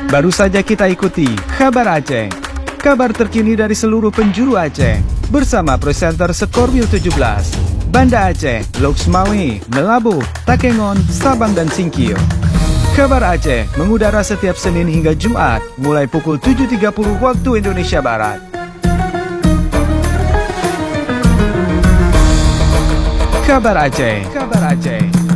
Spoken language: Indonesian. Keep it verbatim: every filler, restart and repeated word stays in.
Baru saja kita ikuti Kabar Aceh, kabar terkini dari seluruh penjuru Aceh, bersama presenter Skorwil tujuh belas, Banda Aceh, Loksmawe, Melabu, Takengon, Sabang dan Singkil. Kabar Aceh mengudara setiap Senin hingga Jumat, mulai pukul tujuh tiga puluh waktu Indonesia Barat. Kabar Aceh, Kabar Aceh.